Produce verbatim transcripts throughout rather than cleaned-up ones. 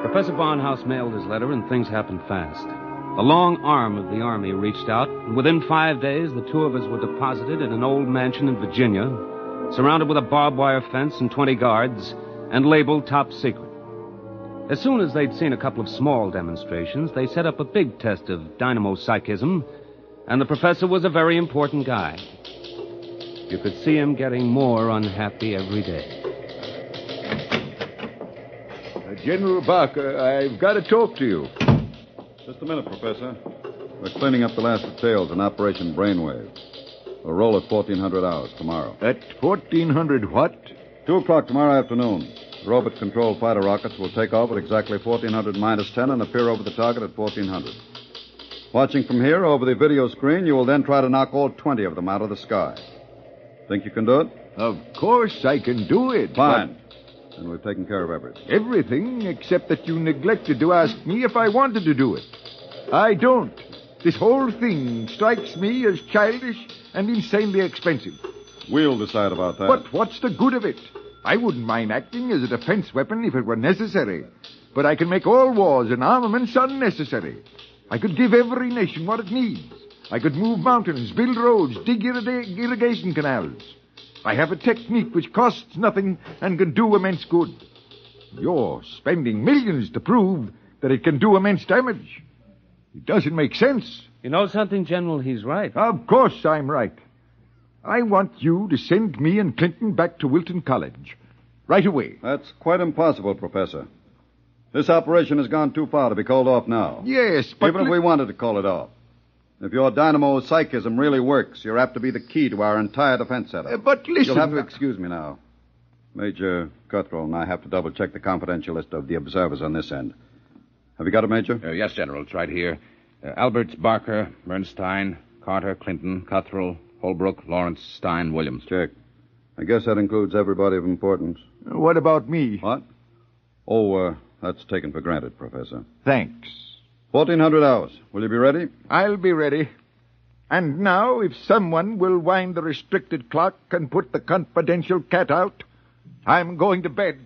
Professor Barnhouse mailed his letter, and things happened fast. The long arm of the Army reached out, and within five days, the two of us were deposited in an old mansion in Virginia, surrounded with a barbed wire fence and twenty guards, and labeled top secret. As soon as they'd seen a couple of small demonstrations, they set up a big test of dynamo psychism, and the professor was a very important guy. You could see him getting more unhappy every day. Uh, General Barker, I've got to talk to you. Just a minute, Professor. We're cleaning up the last details in Operation Brainwave. We'll roll at fourteen hundred hours tomorrow. At fourteen hundred what? Two o'clock tomorrow afternoon. The robot-controlled fighter rockets will take off at exactly fourteen hundred minus ten and appear over the target at fourteen hundred. Watching from here over the video screen, you will then try to knock all twenty of them out of the sky. Think you can do it? Of course I can do it. Fine. And we've taken care of everything. Everything except that you neglected to ask me if I wanted to do it. I don't. This whole thing strikes me as childish and insanely expensive. We'll decide about that. But what's the good of it? I wouldn't mind acting as a defense weapon if it were necessary. But I can make all wars and armaments unnecessary. I could give every nation what it needs. I could move mountains, build roads, dig irrig- irrigation canals. I have a technique which costs nothing and can do immense good. You're spending millions to prove that it can do immense damage. It doesn't make sense. You know something, General? He's right. Of course I'm right. I want you to send me and Clinton back to Wilton College. Right away. That's quite impossible, Professor. This operation has gone too far to be called off now. Yes, but... Even if we wanted to call it off. If your dynamo psychism really works, you're apt to be the key to our entire defense setup. Uh, but listen... You'll have to excuse me now. Major Cuthrell and I have to double-check the confidential list of the observers on this end. Have you got it, Major? Uh, yes, General. It's right here. Uh, Alberts, Barker, Bernstein, Carter, Clinton, Cuthrell, Holbrook, Lawrence, Stein, Williams. Check. I guess that includes everybody of importance. What about me? What? Oh, uh, that's taken for granted, Professor. Thanks. fourteen hundred hours. Will you be ready? I'll be ready. And now, if someone will wind the restricted clock and put the confidential cat out, I'm going to bed.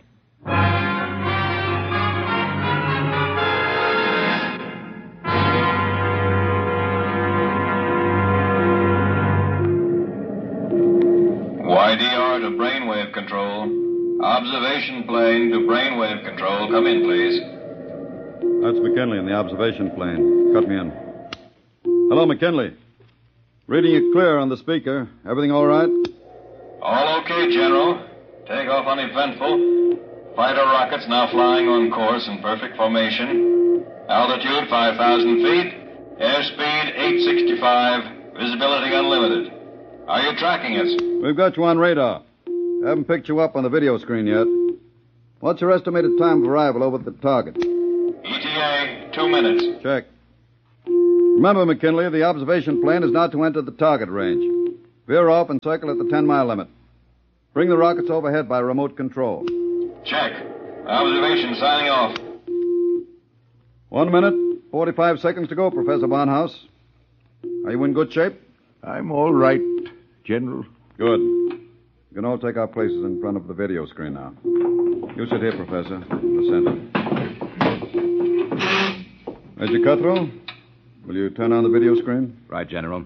Y D R to brainwave control. Observation plane to brainwave control. Come in, please. That's McKinley in the observation plane. Cut me in. Hello, McKinley. Reading you clear on the speaker. Everything all right? All okay, General. Takeoff uneventful. Fighter rockets now flying on course in perfect formation. Altitude five thousand feet. Airspeed eight sixty-five. Visibility unlimited. Are you tracking us? We've got you on radar. Haven't picked you up on the video screen yet. What's your estimated time of arrival over at the target? E T A, two minutes. Check. Remember, McKinley, the observation plane is not to enter the target range. Veer off and circle at the ten-mile limit. Bring the rockets overhead by remote control. Check. Observation signing off. One minute, forty-five seconds to go, Professor Barnhouse. Are you in good shape? I'm all right, General. Good. You can all take our places in front of the video screen now. You sit here, Professor, in the center. Major Cuthrell, will you turn on the video screen? Right, General.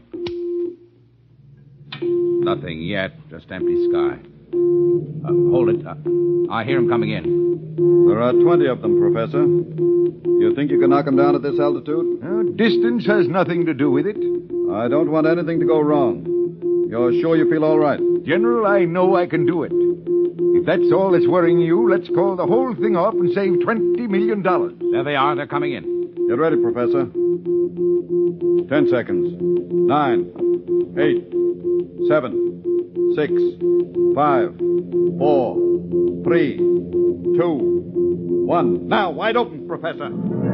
Nothing yet, just empty sky. Uh, hold it. Uh, I hear him coming in. There are twenty of them, Professor. You think you can knock them down at this altitude? Uh, distance has nothing to do with it. I don't want anything to go wrong. You're sure you feel all right? General, I know I can do it. If that's all that's worrying you, let's call the whole thing off and save twenty million dollars. There they are. They're coming in. Get ready, Professor. Ten seconds. Nine. Eight. Seven. Six. Five. Four. Three. Two. One. Now, wide open, Professor.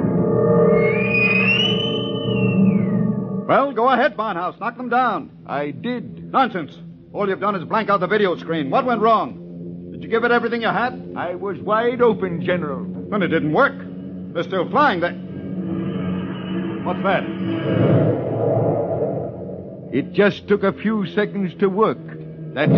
Well, go ahead, Barnhouse. Knock them down. I did. Nonsense. All you've done is blank out the video screen. What went wrong? Did you give it everything you had? I was wide open, General. Then it didn't work. They're still flying. They... What's that? It just took a few seconds to work. That's...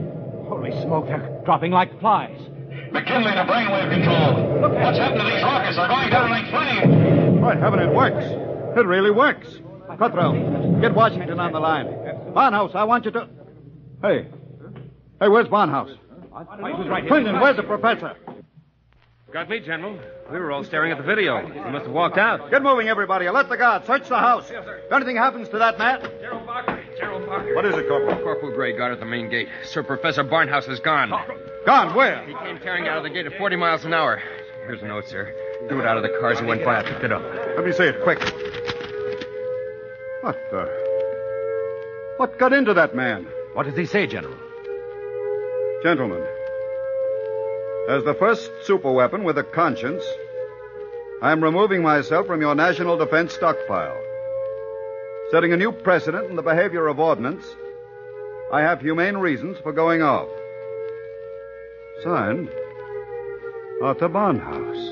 Holy smoke, they're dropping like flies. McKinley to brainwave control. What's happened to these rockets? They're going down like flames. By heaven, it works. It really works. Cuthrell, get Washington on the line. Barnhouse, I want you to... Hey. Hey, where's Barnhouse? Clinton, where's the professor? Got me, General. We were all staring at the video. He must have walked out. Get moving, everybody. Let the guard search the house. Yes, sir. If anything happens to that man... General Barker. General Barker. What is it, Corporal? Corporal Gray guard at the main gate. Sir Professor Barnhouse is gone. Gone, where? He came tearing out of the gate at forty miles an hour. Here's a note, sir. Threw it out of the car as he went by. I picked it up. Let me see it, quick. What the... What got into that man? What does he say, General? Gentlemen, as the first superweapon with a conscience, I am removing myself from your national defense stockpile. Setting a new precedent in the behavior of ordnance, I have humane reasons for going off. Signed, Arthur Barnhouse.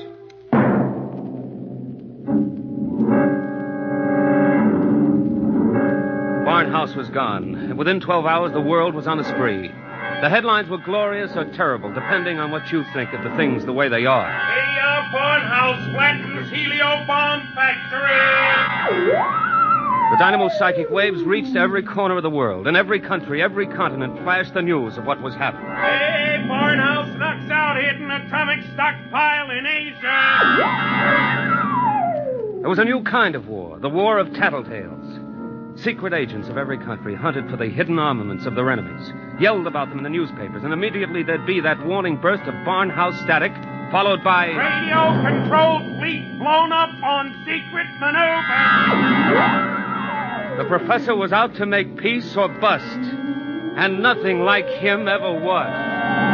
Barnhouse was gone, and within twelve hours the world was on a spree. The headlines were glorious or terrible, depending on what you think of the things the way they are. The uh, Barnhouse flattens Helio Bomb Factory! The dynamo psychic waves reached every corner of the world. In every country, every continent flashed the news of what was happening. Hey, Barnhouse knocks out hidden atomic stockpile in Asia! There was a new kind of war, the war of tattletales. Secret agents of every country hunted for the hidden armaments of their enemies, yelled about them in the newspapers, and immediately there'd be that warning burst of Barnhouse static, followed by... Radio-controlled fleet blown up on secret maneuver! The professor was out to make peace or bust, and nothing like him ever was.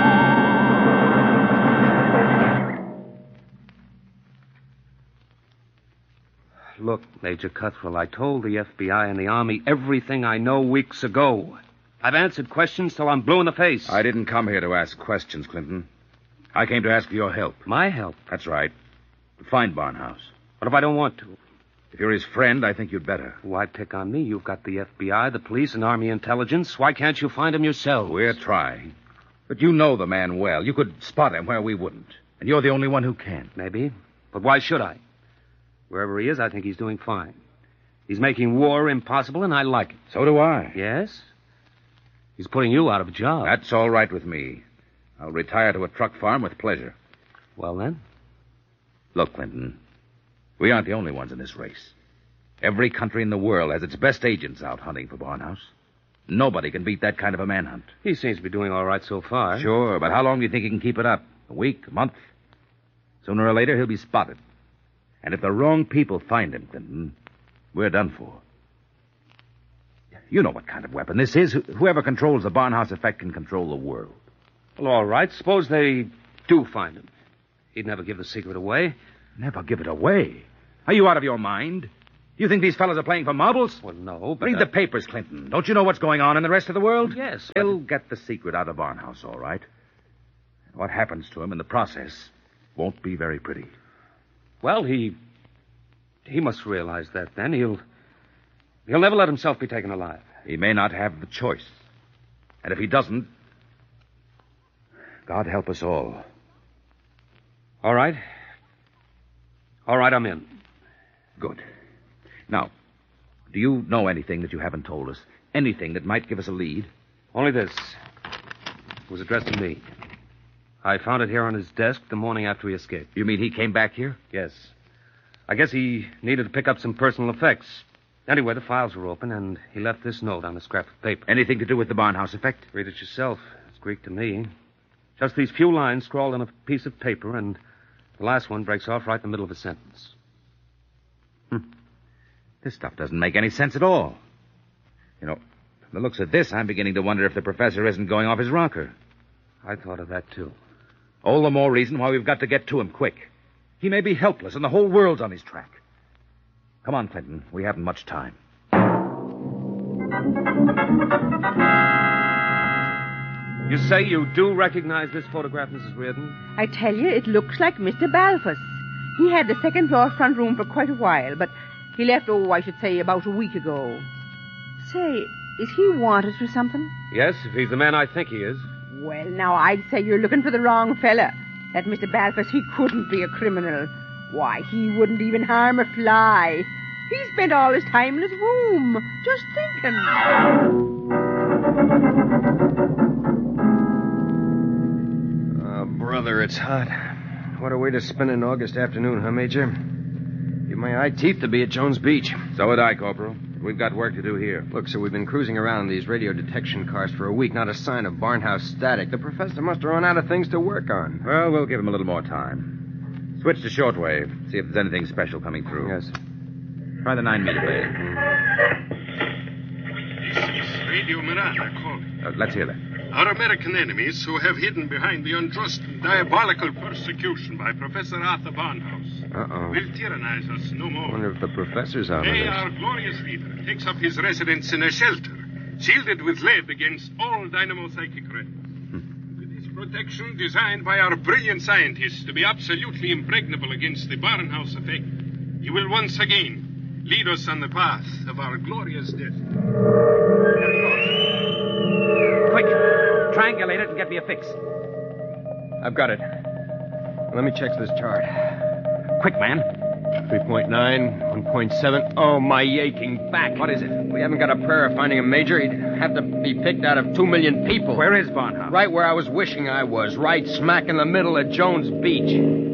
Look, Major Cuthrell, I told the F B I and the Army everything I know weeks ago. I've answered questions till I'm blue in the face. I didn't come here to ask questions, Clinton. I came to ask for your help. My help? That's right. To find Barnhouse. What if I don't want to? If you're his friend, I think you'd better. Why pick on me? You've got the F B I, the police, and Army intelligence. Why can't you find him yourselves? We're trying. But you know the man well. You could spot him where we wouldn't. And you're the only one who can. Maybe. But why should I? Wherever he is, I think he's doing fine. He's making war impossible, and I like it. So do I. Yes? He's putting you out of a job. That's all right with me. I'll retire to a truck farm with pleasure. Well, then? Look, Clinton, we aren't the only ones in this race. Every country in the world has its best agents out hunting for Barnhouse. Nobody can beat that kind of a manhunt. He seems to be doing all right so far. Sure, but how long do you think he can keep it up? A week? A month? Sooner or later, he'll be spotted. And if the wrong people find him, Clinton, we're done for. You know what kind of weapon this is. Whoever controls the Barnhouse effect can control the world. Well, all right. Suppose they do find him. He'd never give the secret away. Never give it away? Are you out of your mind? You think these fellas are playing for marbles? Well, no, but... Read uh... the papers, Clinton. Don't you know what's going on in the rest of the world? Yes. They'll get the secret out of Barnhouse, all right. What happens to him in the process won't be very pretty. Well, he... He must realize that, then. He'll... He'll never let himself be taken alive. He may not have the choice. And if he doesn't... God help us all. All right. All right, I'm in. Good. Now, do you know anything that you haven't told us? Anything that might give us a lead? Only this. It was addressed to me. I found it here on his desk the morning after he escaped. You mean he came back here? Yes. I guess he needed to pick up some personal effects. Anyway, the files were open, and he left this note on a scrap of paper. Anything to do with the Barnhouse effect? Read it yourself. It's Greek to me. Just these few lines scrawled on a piece of paper, and the last one breaks off right in the middle of a sentence. Hmm. This stuff doesn't make any sense at all. You know, from the looks of this, I'm beginning to wonder if the professor isn't going off his rocker. I thought of that, too. All the more reason why we've got to get to him quick. He may be helpless, and the whole world's on his track. Come on, Clinton. We haven't much time. You say you do recognize this photograph, Missus Reardon? I tell you, it looks like Mister Balfour. He had the second floor front room for quite a while, but he left, oh, I should say, about a week ago. Say, is he wanted for something? Yes, if he's the man I think he is. Well, now, I'd say you're looking for the wrong fella. That Mister Balfour, he couldn't be a criminal. Why, he wouldn't even harm a fly. He spent all his time in his room, just thinking. Oh, brother, it's hot. What a way to spend an August afternoon, huh, Major? Give my eye teeth to be at Jones Beach. So would I, Corporal. We've got work to do here. Look, sir, we've been cruising around in these radio detection cars for a week. Not a sign of Barnhouse static. The professor must have run out of things to work on. Well, we'll give him a little more time. Switch to shortwave. See if there's anything special coming through. Yes. Try the nine meter wave. This is Radio Miranda calling. Uh, let's hear that. Our American enemies, who have hidden behind the unjust and diabolical persecution by Professor Arthur Barnhouse, Uh-oh. will tyrannize us no I more. wonder if the professor's out of Today, this. our glorious leader takes up his residence in a shelter, shielded with lead against all dynamo-psychic rays. With his protection designed by our brilliant scientists to be absolutely impregnable against the Barnhouse effect, he will once again lead us on the path of our glorious death. Quick! Triangulate it and get me a fix. I've got it. Let me check this chart. Quick, man. three point nine, one point seven. Oh, my aching back. What is it? We haven't got a prayer of finding a major. He'd have to be picked out of two million people. Where is Barnhouse? Right where I was wishing I was. Right smack in the middle of Jones Beach.